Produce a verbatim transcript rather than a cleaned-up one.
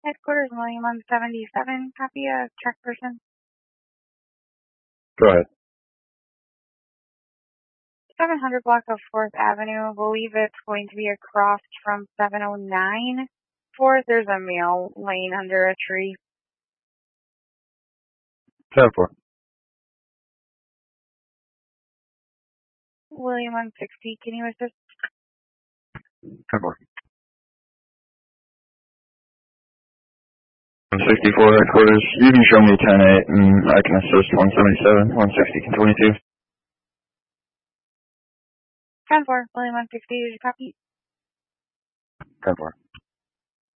Headquarters, William one seventy-seven. Copy a track person. Go ahead. seven hundred block of fourth Avenue. I believe it's going to be across from seven oh nine. fourth, there's a male laying under a tree. ten four. William one sixty, can you assist? ten four. one sixty-four headquarters. You can show me ten eight and I can assist one seventy-seven, one sixty, and twenty-two. ten four, William one sixty, did you copy? ten four.